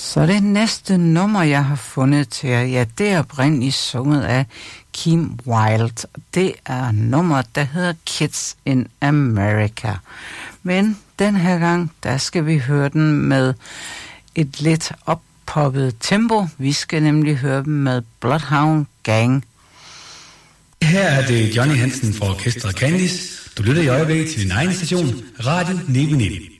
Så det næste nummer, jeg har fundet til jer, ja, det er oprindeligt sunget af Kim Wilde. Det er nummer, der hedder Kids in America. Men den her gang, der skal vi høre den med et lidt oppoppet tempo. Vi skal nemlig høre dem med Bloodhound Gang. Her er det Johnny Hansen fra orkestret Candice. Du lytter i øjeblikket til din egen station, Radio 99.